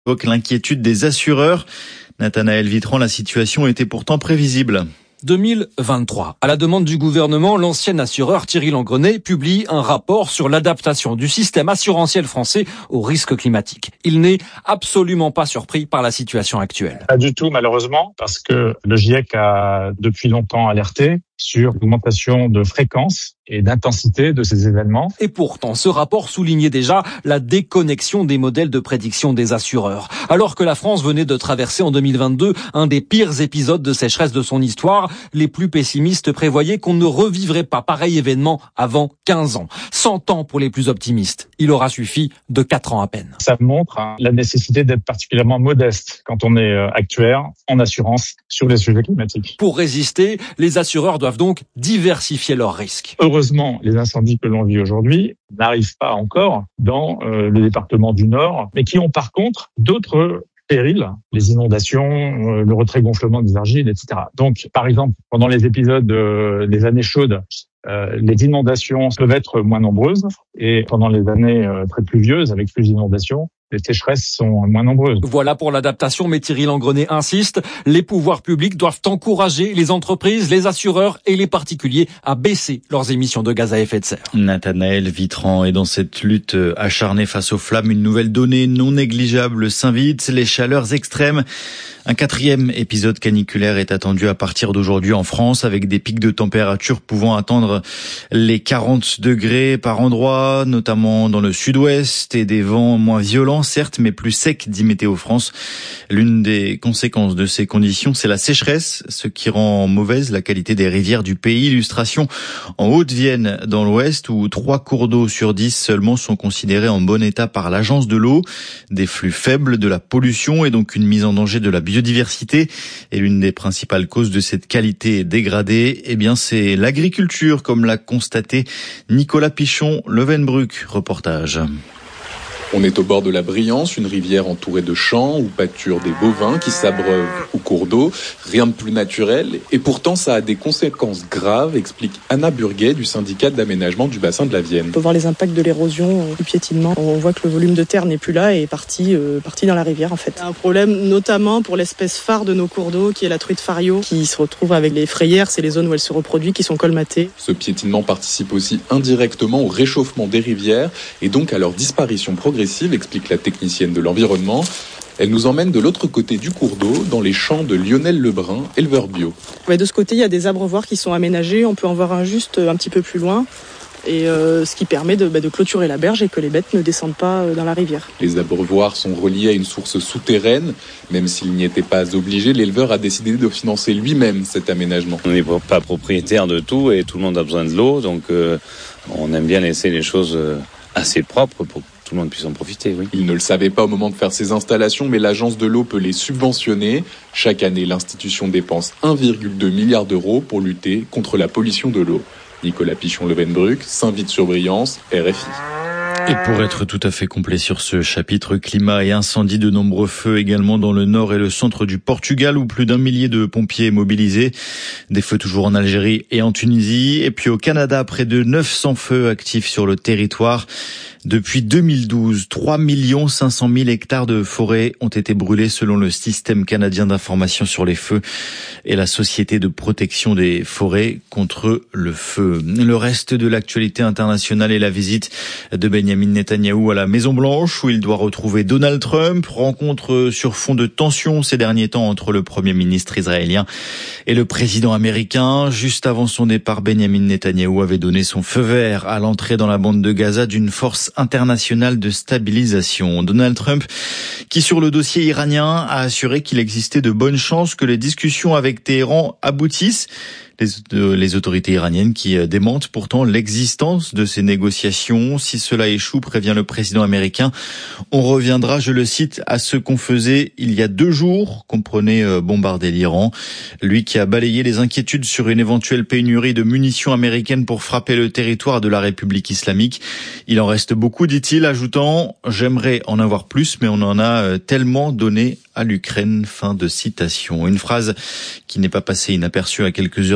évoque l'inquiétude des assureurs. Nathanaël Vitran, la situation était pourtant prévisible. 2023. À la demande du gouvernement, l'ancien assureur Thierry Langreney publie un rapport sur l'adaptation du système assurantiel français aux risques climatiques. Il n'est absolument pas surpris par la situation actuelle. Pas du tout, malheureusement, parce que le GIEC a depuis longtemps alerté sur l'augmentation de fréquence et d'intensité de ces événements. Et pourtant, ce rapport soulignait déjà la déconnexion des modèles de prédiction des assureurs. Alors que la France venait de traverser en 2022 un des pires épisodes de sécheresse de son histoire, les plus pessimistes prévoyaient qu'on ne revivrait pas pareil événement avant 15 ans. 100 ans pour les plus optimistes. Il aura suffi de 4 ans à peine. Ça montre la nécessité d'être particulièrement modeste quand on est actuaire en assurance sur les sujets climatiques. Pour résister, les assureurs doivent donc diversifier leurs risques. Heureusement, les incendies que l'on vit aujourd'hui n'arrivent pas encore dans le département du Nord, mais qui ont par contre d'autres périls, les inondations, le retrait-gonflement des argiles, etc. Donc, par exemple, pendant les épisodes des années chaudes, les inondations peuvent être moins nombreuses et pendant les années très pluvieuses, avec plus d'inondations, les sécheresses sont moins nombreuses. Voilà pour l'adaptation, mais Thierry Langreney insiste, les pouvoirs publics doivent encourager les entreprises, les assureurs et les particuliers à baisser leurs émissions de gaz à effet de serre. Nathanaël Vitran, et dans cette lutte acharnée face aux flammes, une nouvelle donnée non négligeable s'invite, les chaleurs extrêmes. Un 4e épisode caniculaire est attendu à partir d'aujourd'hui en France, avec des pics de température pouvant atteindre les 40 degrés par endroit, notamment dans le sud-ouest, et des vents moins violents, certes, mais plus secs, dit Météo France. L'une des conséquences de ces conditions, c'est la sécheresse, ce qui rend mauvaise la qualité des rivières du pays. Illustration en Haute-Vienne, dans l'ouest, où 3 cours d'eau sur 10 seulement sont considérés en bon état par l'agence de l'eau. Des flux faibles, de la pollution et donc une mise en danger de la biodiversité. Et l'une des principales causes de cette qualité dégradée, c'est l'agriculture, comme l'a constaté Nicolas Pichon, Levenbruck. Reportage. On est au bord de la Briance, une rivière entourée de champs où pâturent des bovins qui s'abreuvent au cours d'eau. Rien de plus naturel. Et pourtant, ça a des conséquences graves, explique Anna Burguet du syndicat d'aménagement du bassin de la Vienne. On peut voir les impacts de l'érosion, du piétinement. On voit que le volume de terre n'est plus là et est parti dans la rivière en fait. Un problème notamment pour l'espèce phare de nos cours d'eau qui est la truite fario qui se retrouve avec les frayères, c'est les zones où elle se reproduit qui sont colmatées. Ce piétinement participe aussi indirectement au réchauffement des rivières et donc à leur disparition progressive, explique la technicienne de l'environnement. Elle nous emmène de l'autre côté du cours d'eau, dans les champs de Lionel Lebrun, éleveur bio. De ce côté, il y a des abreuvoirs qui sont aménagés. On peut en voir un juste un petit peu plus loin. Et ce qui permet de clôturer la berge et que les bêtes ne descendent pas dans la rivière. Les abreuvoirs sont reliés à une source souterraine. Même s'il n'y était pas obligé, l'éleveur a décidé de financer lui-même cet aménagement. On n'est pas propriétaire de tout et tout le monde a besoin de l'eau. Donc on aime bien laisser les choses assez propres pour que tout le monde puisse en profiter, oui. Il ne le savait pas au moment de faire ses installations, mais l'agence de l'eau peut les subventionner. Chaque année, l'institution dépense 1,2 milliard d'euros pour lutter contre la pollution de l'eau. Nicolas Pichon, Levenbruck, Saint-Vite-sur-Briance, RFI. Et pour être tout à fait complet sur ce chapitre climat et incendie, de nombreux feux également dans le nord et le centre du Portugal, où plus d'1 millier de pompiers mobilisés. Des feux toujours en Algérie et en Tunisie. Et puis au Canada, près de 900 feux actifs sur le territoire. Depuis 2012, 3 500 000 hectares de forêt ont été brûlés selon le système canadien d'information sur les feux et la société de protection des forêts contre le feu. Le reste de l'actualité internationale est la visite de Benjamin Netanyahou à la Maison-Blanche, où il doit retrouver Donald Trump. Rencontre sur fond de tension ces derniers temps entre le Premier ministre israélien et le président américain. Juste avant son départ, Benjamin Netanyahou avait donné son feu vert à l'entrée dans la bande de Gaza d'une force internationale de stabilisation. Donald Trump, qui sur le dossier iranien a assuré qu'il existait de bonnes chances que les discussions avec Téhéran aboutissent. Les autorités iraniennes qui démentent pourtant l'existence de ces négociations. Si cela échoue, prévient le président américain, on reviendra, je le cite, à ce qu'on faisait il y a 2 jours, comprenez bombarder l'Iran. Lui qui a balayé les inquiétudes sur une éventuelle pénurie de munitions américaines pour frapper le territoire de la République islamique. Il en reste beaucoup, dit-il, ajoutant « J'aimerais en avoir plus, mais on en a tellement donné à l'Ukraine ». Fin de citation. Une phrase qui n'est pas passée inaperçue à quelques heures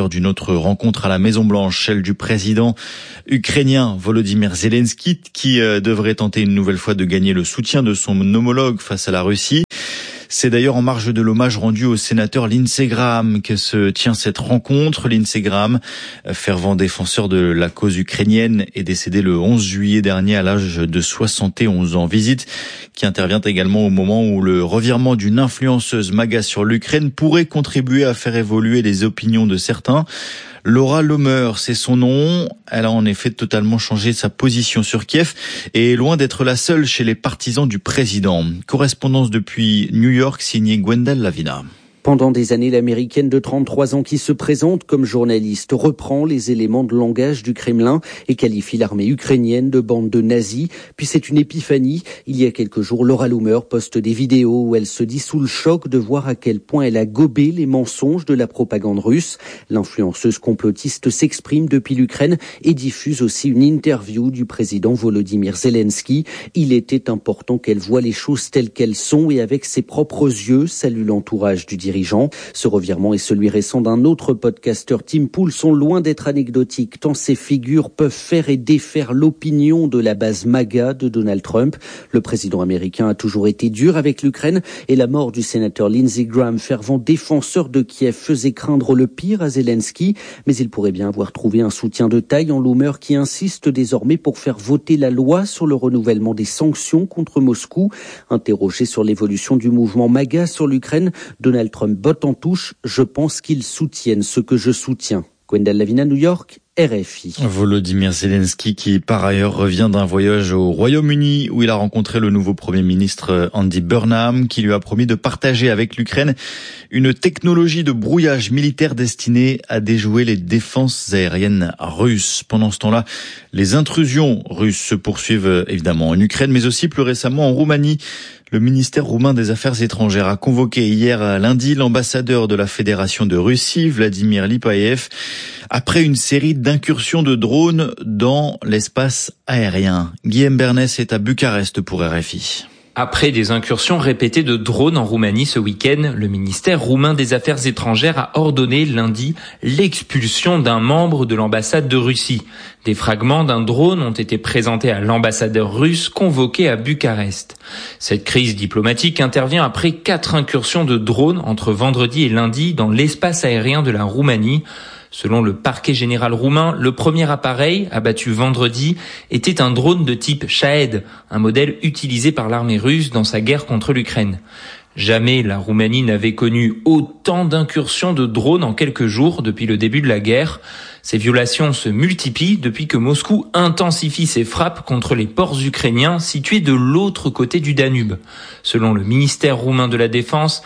l'heure d'une autre rencontre à la Maison-Blanche, celle du président ukrainien Volodymyr Zelensky, qui devrait tenter une nouvelle fois de gagner le soutien de son homologue face à la Russie. C'est d'ailleurs en marge de l'hommage rendu au sénateur Lindsey Graham que se tient cette rencontre. Lindsey Graham, fervent défenseur de la cause ukrainienne, est décédé le 11 juillet dernier à l'âge de 71 ans. Visite qui intervient également au moment où le revirement d'une influenceuse MAGA sur l'Ukraine pourrait contribuer à faire évoluer les opinions de certains. Laura Lomer, c'est son nom. Elle a en effet totalement changé sa position sur Kiev et est loin d'être la seule chez les partisans du président. Correspondance depuis New York, signée Gwendal Lavina. Pendant des années, l'américaine de 33 ans qui se présente comme journaliste reprend les éléments de langage du Kremlin et qualifie l'armée ukrainienne de bande de nazis. Puis c'est une épiphanie. Il y a quelques jours, Laura Loomer poste des vidéos où elle se dit sous le choc de voir à quel point elle a gobé les mensonges de la propagande russe. L'influenceuse complotiste s'exprime depuis l'Ukraine et diffuse aussi une interview du président Volodymyr Zelensky. Il était important qu'elle voie les choses telles qu'elles sont et avec ses propres yeux, salue l'entourage du dirigeant. Ce revirement et celui récent d'un autre podcasteur, Tim Pool, sont loin d'être anecdotiques, tant ces figures peuvent faire et défaire l'opinion de la base MAGA de Donald Trump. Le président américain a toujours été dur avec l'Ukraine et la mort du sénateur Lindsey Graham, fervent défenseur de Kiev, faisait craindre le pire à Zelensky. Mais il pourrait bien avoir trouvé un soutien de taille en Loomer qui insiste désormais pour faire voter la loi sur le renouvellement des sanctions contre Moscou. Interrogé sur l'évolution du mouvement MAGA sur l'Ukraine, Donald Trump botte en touche. Je pense qu'ils soutiennent ce que je soutiens. Gwendal Lavina, New York, RFI. Volodymyr Zelensky qui par ailleurs revient d'un voyage au Royaume-Uni où il a rencontré le nouveau Premier ministre Andy Burnham qui lui a promis de partager avec l'Ukraine une technologie de brouillage militaire destinée à déjouer les défenses aériennes russes. Pendant ce temps-là, les intrusions russes se poursuivent évidemment en Ukraine mais aussi plus récemment en Roumanie. Le ministère roumain des Affaires étrangères a convoqué hier lundi l'ambassadeur de la Fédération de Russie, Vladimir Lipaev, après une série d'incursions de drones dans l'espace aérien. Guillaume Bernès est à Bucarest pour RFI. Après des incursions répétées de drones en Roumanie ce week-end, le ministère roumain des Affaires étrangères a ordonné lundi l'expulsion d'un membre de l'ambassade de Russie. Des fragments d'un drone ont été présentés à l'ambassadeur russe convoqué à Bucarest. Cette crise diplomatique intervient après 4 incursions de drones entre vendredi et lundi dans l'espace aérien de la Roumanie. Selon le parquet général roumain, le premier appareil, abattu vendredi, était un drone de type Shahed, un modèle utilisé par l'armée russe dans sa guerre contre l'Ukraine. Jamais la Roumanie n'avait connu autant d'incursions de drones en quelques jours depuis le début de la guerre. Ces violations se multiplient depuis que Moscou intensifie ses frappes contre les ports ukrainiens situés de l'autre côté du Danube. Selon le ministère roumain de la Défense,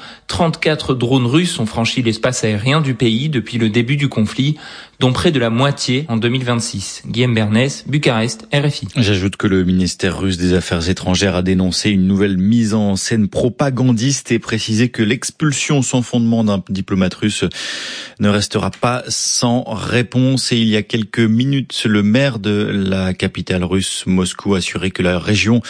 34 drones russes ont franchi l'espace aérien du pays depuis le début du conflit, dont près de la moitié en 2026. Guillaume Bernès, Bucarest, RFI. J'ajoute que le ministère russe des Affaires étrangères a dénoncé une nouvelle mise en scène propagandiste et précisé que l'expulsion sans fondement d'un diplomate russe ne restera pas sans réponse. Et il y a quelques minutes, le maire de la capitale russe, Moscou, a assuré que la région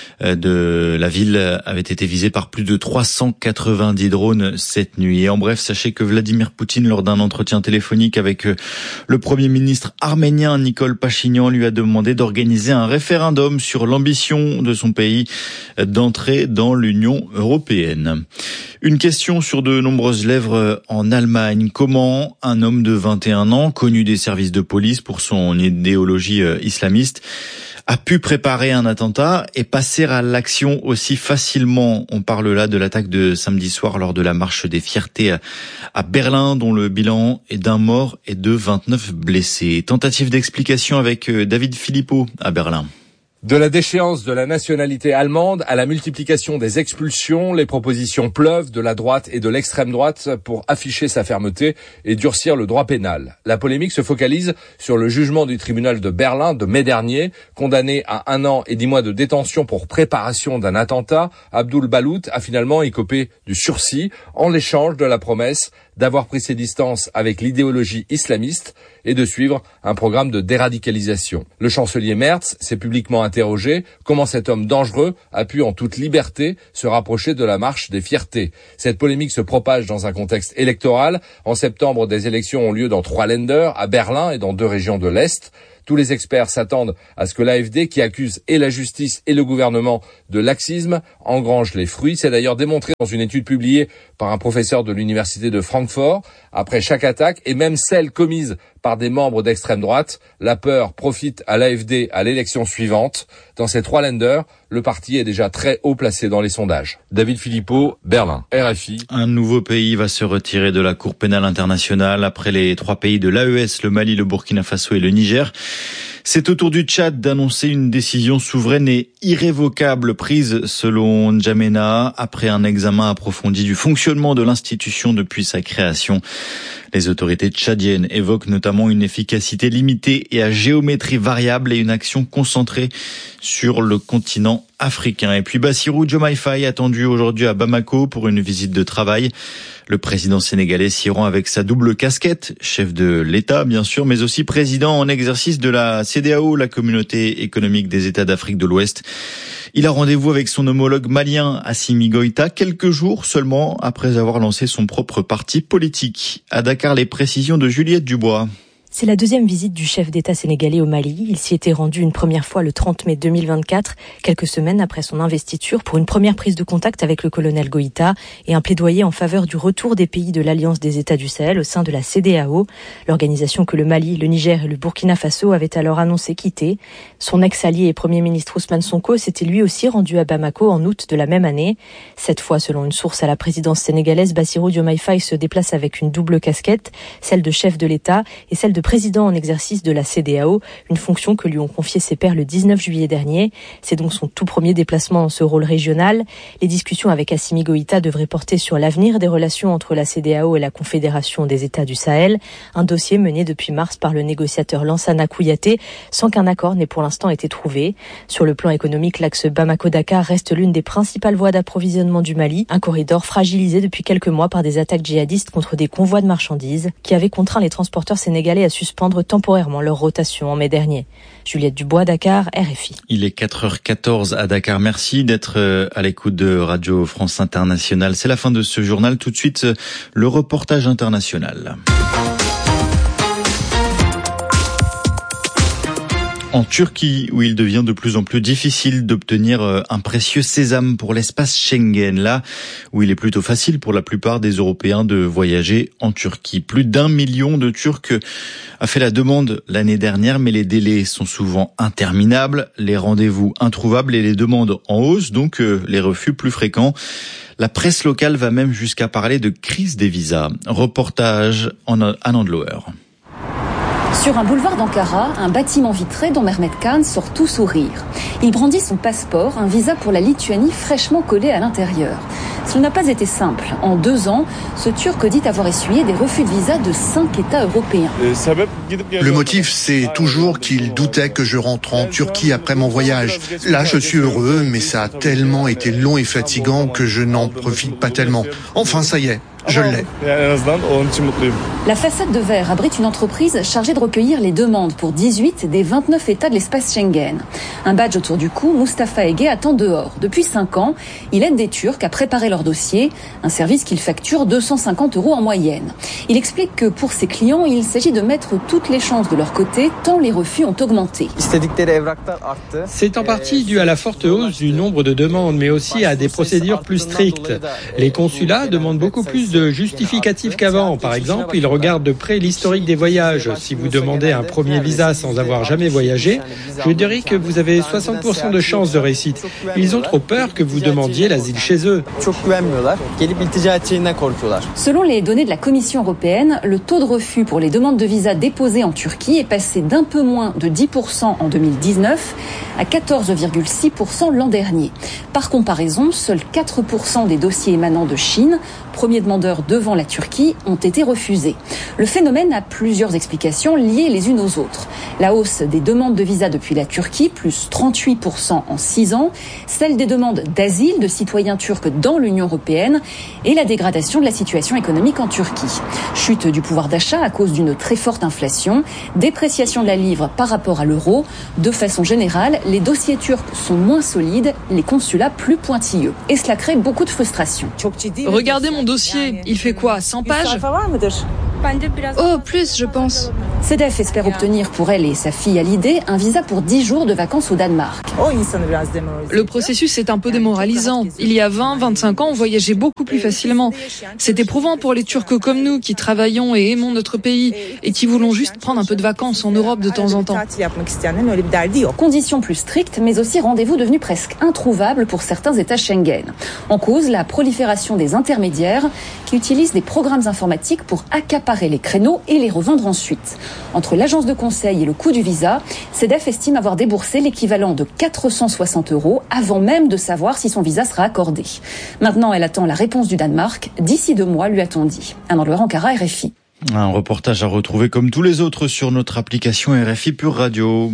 de la ville avait été visée par plus de 390 drones cette nuit. Et en bref, sachez que Vladimir Poutine, lors d'un entretien téléphonique avec le Premier ministre arménien Nikol Pachinian, lui a demandé d'organiser un référendum sur l'ambition de son pays d'entrer dans l'Union européenne. Une question sur de nombreuses lèvres en Allemagne. Comment un homme de 21 ans, connu des services de police pour son idéologie islamiste, a pu préparer un attentat et passer à l'action aussi facilement? On parle là de l'attaque de samedi soir lors de la marche des fiertés à Berlin, dont le bilan est d'un mort et de 29 blessés. Tentative d'explication avec David Philippot à Berlin. De la déchéance de la nationalité allemande à la multiplication des expulsions, les propositions pleuvent de la droite et de l'extrême droite pour afficher sa fermeté et durcir le droit pénal. La polémique se focalise sur le jugement du tribunal de Berlin de mai dernier. Condamné à 1 an et 10 mois de détention pour préparation d'un attentat, Abdul Balout a finalement écopé du sursis en l'échange de la promesse d'avoir pris ses distances avec l'idéologie islamiste et de suivre un programme de déradicalisation. Le chancelier Merz s'est publiquement interrogé comment cet homme dangereux a pu en toute liberté se rapprocher de la marche des fiertés. Cette polémique se propage dans un contexte électoral. En septembre, des élections ont lieu dans 3 Länder, à Berlin et dans 2 régions de l'Est. Tous les experts s'attendent à ce que l'AfD, qui accuse et la justice et le gouvernement de laxisme, engrange les fruits. C'est d'ailleurs démontré dans une étude publiée par un professeur de l'université de Francfort. Après chaque attaque, et même celle commise par des membres d'extrême droite, la peur profite à l'AfD à l'élection suivante. Dans ces 3 Länder, le parti est déjà très haut placé dans les sondages. David Philippot, Berlin, RFI. Un nouveau pays va se retirer de la Cour pénale internationale après les 3 pays de l'AES, le Mali, le Burkina Faso et le Niger. C'est au tour du Tchad d'annoncer une décision souveraine et irrévocable prise selon N'Djamena après un examen approfondi du fonctionnement de l'institution depuis sa création. Les autorités tchadiennes évoquent notamment une efficacité limitée et à géométrie variable et une action concentrée sur le continent africain. Et puis Bassirou Diomaye Faye attendu aujourd'hui à Bamako pour une visite de travail. Le président sénégalais s'y rend avec sa double casquette, chef de l'État bien sûr, mais aussi président en exercice de la CEDEAO, la communauté économique des États d'Afrique de l'Ouest. Il a rendez-vous avec son homologue malien Assimi Goïta quelques jours seulement après avoir lancé son propre parti politique. À Dakar, les précisions de Juliette Dubois. C'est la 2e visite du chef d'État sénégalais au Mali. Il s'y était rendu une première fois le 30 mai 2024, quelques semaines après son investiture, pour une première prise de contact avec le colonel Goïta et un plaidoyer en faveur du retour des pays de l'Alliance des États du Sahel au sein de la CEDEAO, l'organisation que le Mali, le Niger et le Burkina Faso avaient alors annoncé quitter. Son ex-allié et Premier ministre Ousmane Sonko s'était lui aussi rendu à Bamako en août de la même année. Cette fois, selon une source à la présidence sénégalaise, Bassirou Diomaye Faye se déplace avec une double casquette, celle de chef de l'État et celle de président en exercice de la CEDEAO, une fonction que lui ont confiée ses pairs le 19 juillet dernier. C'est donc son tout premier déplacement dans ce rôle régional. Les discussions avec Assimi Goïta devraient porter sur l'avenir des relations entre la CEDEAO et la Confédération des États du Sahel, un dossier mené depuis mars par le négociateur Lansana Kouyaté, sans qu'un accord n'ait pour l'instant été trouvé. Sur le plan économique, l'axe Bamako-Dakar reste l'une des principales voies d'approvisionnement du Mali, un corridor fragilisé depuis quelques mois par des attaques djihadistes contre des convois de marchandises qui avaient contraint les transporteurs sénégalais à suspendre temporairement leur rotation en mai dernier. Juliette Dubois, Dakar, RFI. Il est 4h14 à Dakar. Merci d'être à l'écoute de Radio France Internationale. C'est la fin de ce journal. Tout de suite, le reportage international. En Turquie, où il devient de plus en plus difficile d'obtenir un précieux sésame pour l'espace Schengen, là où il est plutôt facile pour la plupart des Européens de voyager en Turquie. Plus d'1 million de Turcs a fait la demande l'année dernière, mais les délais sont souvent interminables, les rendez-vous introuvables et les demandes en hausse, donc les refus plus fréquents. La presse locale va même jusqu'à parler de crise des visas. Reportage à Nandloer. Sur un boulevard d'Ankara, un bâtiment vitré dont Mehmet Khan sort tout sourire. Il brandit son passeport, un visa pour la Lituanie fraîchement collé à l'intérieur. Cela n'a pas été simple. En 2 ans, ce Turc dit avoir essuyé des refus de visa de 5 États européens. Le motif, c'est toujours qu'il doutait que je rentre en Turquie après mon voyage. Là, je suis heureux, mais ça a tellement été long et fatigant que je n'en profite pas tellement. Enfin, ça y est. Je l'ai. La façade de verre abrite une entreprise chargée de recueillir les demandes pour 18 des 29 États de l'espace Schengen. Un badge autour du cou, Mustafa Ege attend dehors. Depuis 5 ans, il aide des Turcs à préparer leur dossier, un service qu'il facture 250 € en moyenne. Il explique que pour ses clients, il s'agit de mettre toutes les chances de leur côté, tant les refus ont augmenté. C'est en partie dû à la forte hausse du nombre de demandes, mais aussi à des procédures plus strictes. Les consulats demandent beaucoup plus de justificatifs qu'avant. Par exemple, ils regardent de près l'historique des voyages. Si vous demandez un premier visa sans avoir jamais voyagé, je dirais que vous avez 60% de chances de réussite. Ils ont trop peur que vous demandiez l'asile chez eux. Selon les données de la Commission européenne, le taux de refus pour les demandes de visa déposées en Turquie est passé d'un peu moins de 10% en 2019 à 14,6% l'an dernier. Par comparaison, seuls 4% des dossiers émanant de Chine, premier demandeur demandeurs devant la Turquie ont été refusés. Le phénomène a plusieurs explications liées les unes aux autres. La hausse des demandes de visa depuis la Turquie, plus 38% en 6 ans, celle des demandes d'asile de citoyens turcs dans l'Union européenne et la dégradation de la situation économique en Turquie. Chute du pouvoir d'achat à cause d'une très forte inflation, dépréciation de la livre par rapport à l'euro. De façon générale, les dossiers turcs sont moins solides, les consulats plus pointilleux. Et cela crée beaucoup de frustration. Regardez mon dossier, il fait quoi, 100 pages ? Oh, plus, je pense. CEDEF espère obtenir pour elle et sa fille Halide un visa pour 10 jours de vacances au Danemark. Le processus est un peu démoralisant. Il y a 20-25 ans, on voyageait beaucoup plus facilement. C'est éprouvant pour les Turcs comme nous qui travaillons et aimons notre pays et qui voulons juste prendre un peu de vacances en Europe de temps en temps. Conditions plus strictes, mais aussi rendez-vous devenus presque introuvables pour certains États Schengen. En cause, la prolifération des intermédiaires qui utilisent des programmes informatiques pour accaparer les créneaux et les revendre ensuite. Entre l'agence de conseil et le coût du visa, CEDEF estime avoir déboursé l'équivalent de 460 € avant même de savoir si son visa sera accordé. Maintenant, elle attend la réponse du Danemark. D'ici 2 mois, lui a-t-on dit. Anne-Laure Ankara, RFI. Un reportage à retrouver comme tous les autres sur notre application RFI Pure Radio.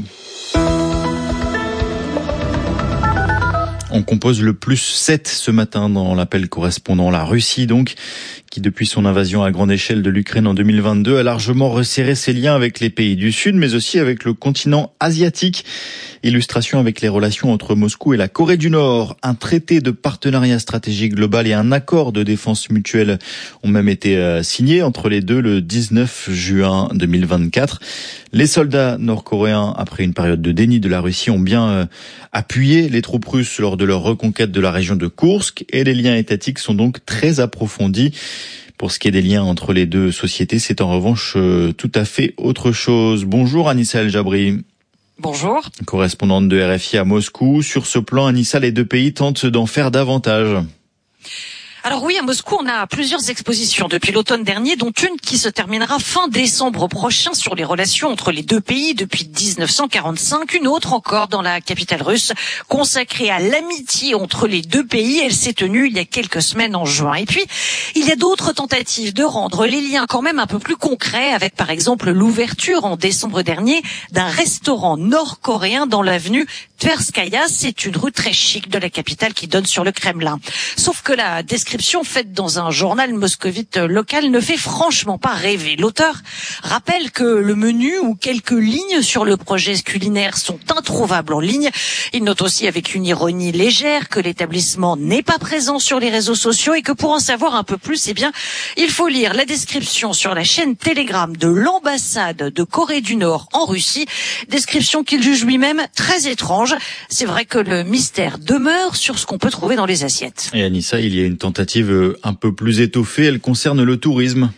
On compose le plus 7 ce matin dans l'appel correspondant. La Russie, donc, qui depuis son invasion à grande échelle de l'Ukraine en 2022 a largement resserré ses liens avec les pays du Sud, mais aussi avec le continent asiatique. Illustration avec les relations entre Moscou et la Corée du Nord. Un traité de partenariat stratégique global et un accord de défense mutuelle ont même été signés entre les deux le 19 juin 2024. Les soldats nord-coréens, après une période de déni de la Russie, ont bien appuyé les troupes russes lors de leur reconquête de la région de Koursk et les liens étatiques sont donc très approfondis. Pour ce qui est des liens entre les deux sociétés, c'est en revanche tout à fait autre chose. Bonjour Anissa El Jabri. Bonjour. Correspondante de RFI à Moscou. Sur ce plan, Anissa, les deux pays tentent d'en faire davantage. Alors oui, à Moscou, on a plusieurs expositions depuis l'automne dernier, dont une qui se terminera fin décembre prochain sur les relations entre les deux pays depuis 1945. Une autre encore dans la capitale russe, consacrée à l'amitié entre les deux pays. Elle s'est tenue il y a quelques semaines en juin. Et puis, il y a d'autres tentatives de rendre les liens quand même un peu plus concrets, avec par exemple l'ouverture en décembre dernier d'un restaurant nord-coréen dans l'avenue Tverskaya. C'est une rue très chic de la capitale qui donne sur le Kremlin. Sauf que la description faite dans un journal moscovite local ne fait franchement pas rêver. L'auteur rappelle que le menu ou quelques lignes sur le projet culinaire sont introuvables en ligne. Il note aussi avec une ironie légère que l'établissement n'est pas présent sur les réseaux sociaux et que pour en savoir un peu plus, il faut lire la description sur la chaîne Telegram de l'ambassade de Corée du Nord en Russie. Description qu'il juge lui-même très étrange. C'est vrai que le mystère demeure sur ce qu'on peut trouver dans les assiettes. Et Anissa, il y a une tentative un peu plus étoffée, elle concerne le tourisme.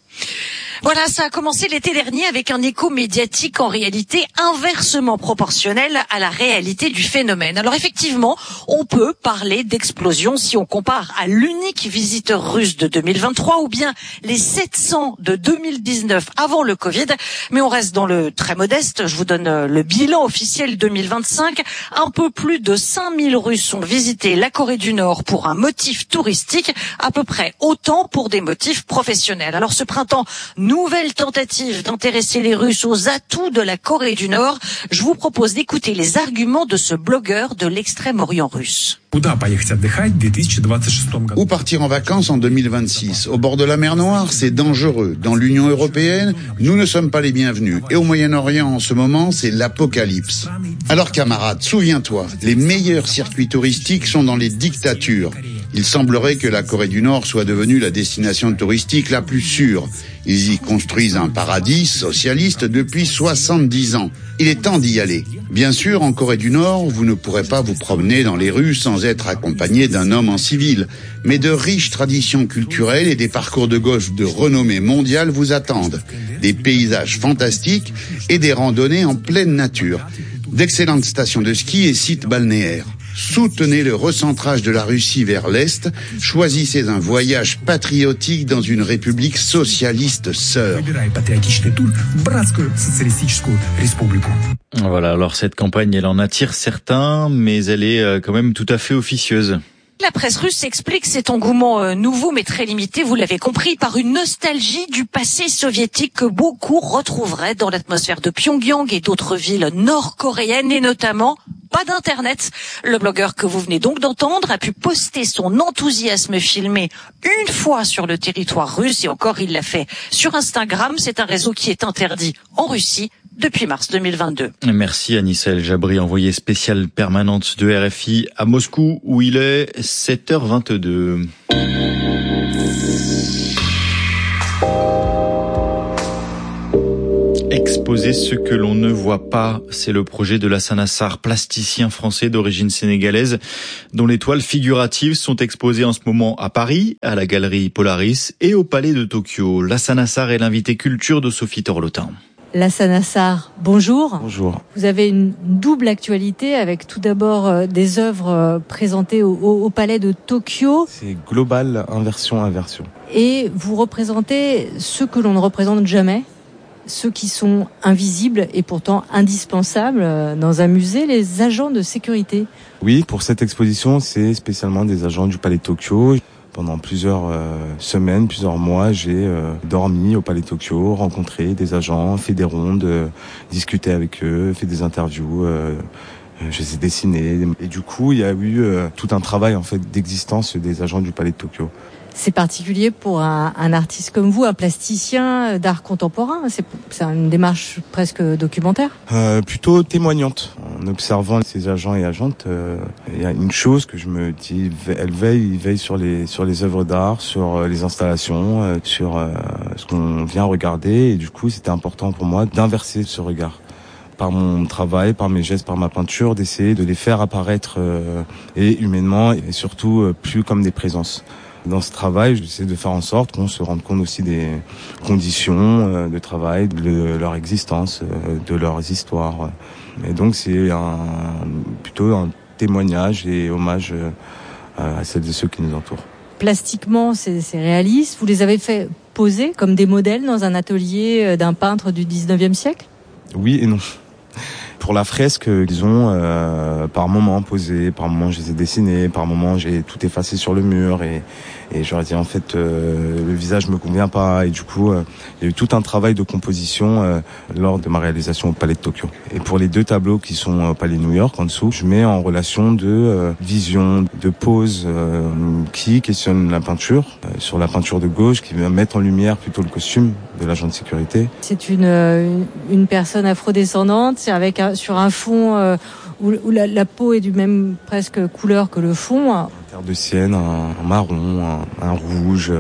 Voilà, ça a commencé l'été dernier avec un écho médiatique en réalité inversement proportionnel à la réalité du phénomène. Alors effectivement, on peut parler d'explosion si on compare à l'unique visiteur russe de 2023 ou bien les 700 de 2019 avant le Covid. Mais on reste dans le très modeste. Je vous donne le bilan officiel 2025. Un peu plus de 5000 Russes ont visité la Corée du Nord pour un motif touristique, à peu près autant pour des motifs professionnels. Alors ce printemps, nouvelle tentative d'intéresser les Russes aux atouts de la Corée du Nord. Je vous propose d'écouter les arguments de ce blogueur de l'extrême-orient russe. Où partir en vacances en 2026? Au bord de la mer Noire, c'est dangereux. Dans l'Union européenne, nous ne sommes pas les bienvenus. Et au Moyen-Orient, en ce moment, c'est l'apocalypse. Alors camarades, souviens-toi, les meilleurs circuits touristiques sont dans les dictatures. Il semblerait que la Corée du Nord soit devenue la destination touristique la plus sûre. Ils y construisent un paradis socialiste depuis 70 ans. Il est temps d'y aller. Bien sûr, en Corée du Nord, vous ne pourrez pas vous promener dans les rues sans être accompagné d'un homme en civil. Mais de riches traditions culturelles et des parcours de golf de renommée mondiale vous attendent. Des paysages fantastiques et des randonnées en pleine nature. D'excellentes stations de ski et sites balnéaires. Soutenez le recentrage de la Russie vers l'Est. Choisissez un voyage patriotique dans une république socialiste sœur. Voilà, alors cette campagne, elle en attire certains, mais elle est quand même tout à fait officieuse. La presse russe explique cet engouement nouveau mais très limité, vous l'avez compris, par une nostalgie du passé soviétique que beaucoup retrouveraient dans l'atmosphère de Pyongyang et d'autres villes nord-coréennes et notamment pas d'internet. Le blogueur que vous venez donc d'entendre a pu poster son enthousiasme filmé une fois sur le territoire russe et encore il l'a fait sur Instagram. C'est un réseau qui est interdit en Russie depuis mars 2022. Merci Anissa El Jabri, envoyée spéciale permanente de RFI à Moscou où il est 7h22. Exposer ce que l'on ne voit pas, c'est le projet de Lassana Sarr, plasticien français d'origine sénégalaise, dont les toiles figuratives sont exposées en ce moment à Paris, à la galerie Polaris et au Palais de Tokyo. Lassana Sarr est l'invité culture de Sophie Torlotin. Lassana Sarr, bonjour. Bonjour. Vous avez une double actualité avec tout d'abord des œuvres présentées au Palais de Tokyo. C'est global, inversion. Et vous représentez ceux que l'on ne représente jamais, ceux qui sont invisibles et pourtant indispensables dans un musée, les agents de sécurité. Oui, pour cette exposition, c'est spécialement des agents du Palais de Tokyo. Pendant plusieurs semaines, plusieurs mois, j'ai dormi au Palais de Tokyo, rencontré des agents, fait des rondes, discuté avec eux, fait des interviews, je les ai dessinés. Et du coup, il y a eu tout un travail en fait d'existence des agents du Palais de Tokyo. C'est particulier pour un artiste comme vous, un plasticien d'art contemporain. C'est une démarche presque documentaire. Plutôt témoignante. En observant ces agents et agentes, il y a une chose que je me dis, ils veillent sur les œuvres d'art, sur les installations, sur ce qu'on vient regarder. Et du coup, c'était important pour moi d'inverser ce regard. Par mon travail, par mes gestes, par ma peinture, d'essayer de les faire apparaître et humainement et surtout plus comme des présences. Dans ce travail, j'essaie de faire en sorte qu'on se rende compte aussi des conditions de travail, de leur existence, de leurs histoires. Et donc c'est plutôt un témoignage et hommage à celles et ceux qui nous entourent. Plastiquement, c'est réaliste. Vous les avez fait poser comme des modèles dans un atelier d'un peintre du 19e siècle ? Oui et non. Pour la fresque, ils ont par moment posé, par moment je les ai dessinés, par moment j'ai tout effacé sur le mur et je leur ai dit en fait le visage me convient pas et du coup il y a eu tout un travail de composition lors de ma réalisation au Palais de Tokyo. Et pour les deux tableaux qui sont au Palais de New York en dessous, je mets en relation de vision, de pose qui questionne la peinture, sur la peinture de gauche qui va mettre en lumière plutôt le costume de l'agent de sécurité. C'est une personne afrodescendante avec sur un fond où la peau est du même presque couleur que le fond. Un terre de sienne, un marron, un rouge.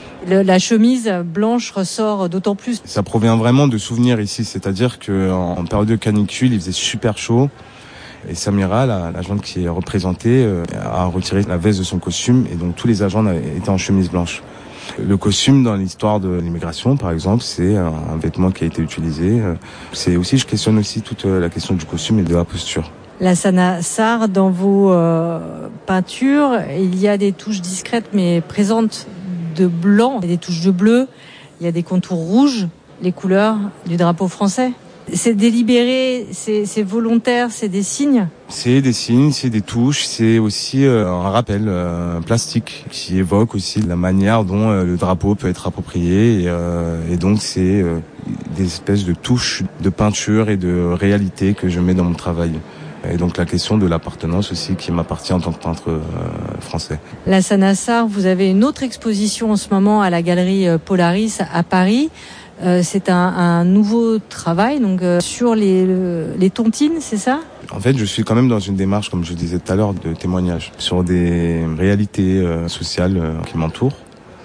La chemise blanche ressort d'autant plus. Ça provient vraiment de souvenirs ici, c'est-à-dire qu'en période de canicule, il faisait super chaud. Et Samira, l'agente qui est représentée, a retiré la veste de son costume et donc tous les agents étaient en chemise blanche. Le costume dans l'histoire de l'immigration, par exemple, c'est un vêtement qui a été utilisé. C'est aussi, je questionne aussi toute la question du costume et de la posture. Lassana Sarr, dans vos peintures, il y a des touches discrètes mais présentes de blanc, il y a des touches de bleu, il y a des contours rouges, les couleurs du drapeau français. C'est délibéré, c'est volontaire, c'est des signes. C'est des signes, c'est des touches, c'est aussi un rappel plastique qui évoque aussi la manière dont le drapeau peut être approprié et donc c'est des espèces de touches de peinture et de réalité que je mets dans mon travail. Et donc la question de l'appartenance aussi qui m'appartient en tant que peintre français. Lassana Sarr, vous avez une autre exposition en ce moment à la galerie Polaris à Paris. C'est un nouveau travail donc sur les tontines, c'est ça ? En fait, je suis quand même dans une démarche, comme je disais tout à l'heure, de témoignage sur des réalités sociales qui m'entourent.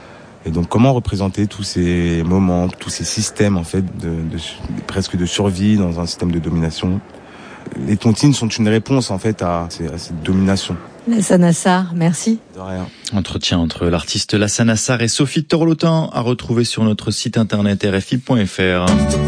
Et donc, comment représenter tous ces moments, tous ces systèmes en fait presque de survie dans un système de domination. Les tontines sont une réponse en fait à cette domination. Lassana Sarr, merci. De rien. Entretien entre l'artiste Lassana Sarr et Sophie Torlotin à retrouver sur notre site internet rfi.fr.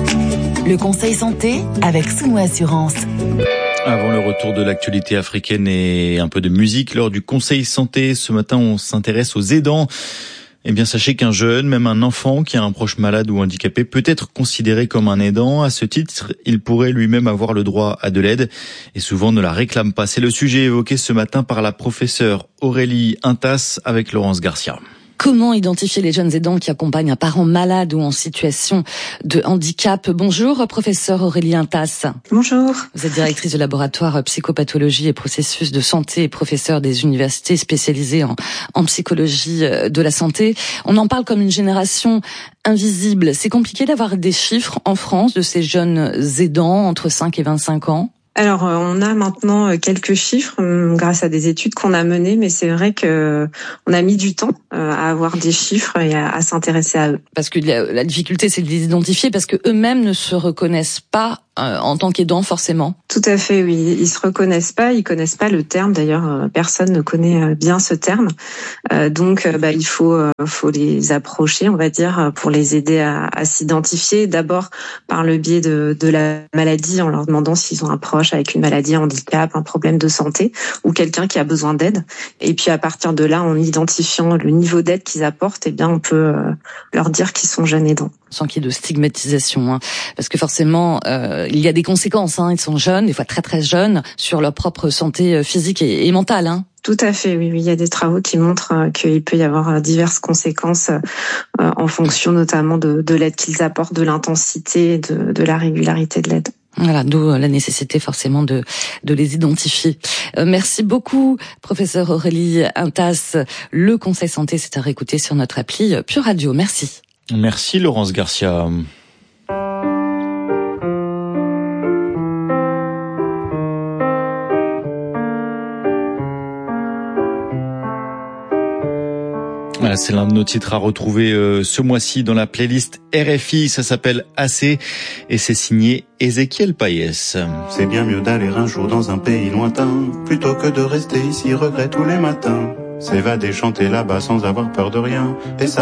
Le conseil santé avec Souno Assurance. Avant le retour de l'actualité africaine et un peu de musique lors du conseil santé, ce matin on s'intéresse aux aidants. Eh bien, sachez qu'un jeune, même un enfant qui a un proche malade ou handicapé, peut être considéré comme un aidant. À ce titre, il pourrait lui-même avoir le droit à de l'aide et souvent ne la réclame pas. C'est le sujet évoqué ce matin par la professeure Aurélie Intas avec Laurence Garcia. Comment identifier les jeunes aidants qui accompagnent un parent malade ou en situation de handicap? Bonjour, professeur Aurélie Intas. Bonjour. Vous êtes directrice de laboratoire psychopathologie et processus de santé et professeur des universités spécialisées en psychologie de la santé. On en parle comme une génération invisible. C'est compliqué d'avoir des chiffres en France de ces jeunes aidants entre 5 et 25 ans? Alors, on a maintenant quelques chiffres grâce à des études qu'on a menées, mais c'est vrai que on a mis du temps à avoir des chiffres et à s'intéresser à eux. Parce que la difficulté, c'est de les identifier parce que eux-mêmes ne se reconnaissent pas en tant qu'aidants, forcément. Tout à fait, oui. Ils se reconnaissent pas, ils connaissent pas le terme. D'ailleurs, personne ne connaît bien ce terme. Donc, il faut les approcher, on va dire, pour les aider à s'identifier. D'abord par le biais de la maladie, en leur demandant s'ils ont un proche avec une maladie, un handicap, un problème de santé ou quelqu'un qui a besoin d'aide. Et puis à partir de là, en identifiant le niveau d'aide qu'ils apportent, on peut leur dire qu'ils sont jeunes aidants. Sans qu'il y ait de stigmatisation, parce que forcément, il y a des conséquences. Ils sont jeunes, des fois très très jeunes, sur leur propre santé physique et mentale. Tout à fait, oui. Il y a des travaux qui montrent qu'il peut y avoir diverses conséquences en fonction notamment de l'aide qu'ils apportent, de l'intensité, de la régularité de l'aide. Voilà, d'où la nécessité forcément de les identifier. Merci beaucoup, professeur Aurélie Intas. Le Conseil Santé, c'est à réécouter sur notre appli Pure Radio. Merci. Merci Laurence Garcia. Voilà, c'est l'un de nos titres à retrouver ce mois-ci dans la playlist RFI. Ça s'appelle AC et c'est signé Ézéchiel Payès. C'est bien mieux d'aller un jour dans un pays lointain plutôt que de rester ici regret tous les matins. S'évader, chanter là-bas sans avoir peur de rien et ça